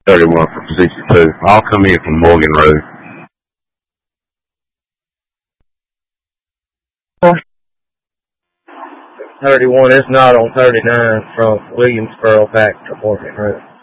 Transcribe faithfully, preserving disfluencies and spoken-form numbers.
thirty-one for sixty-two. I'll come in from Morgan Road. thirty-one is not on thirty-nine from Williamsboro back to Morgan Road.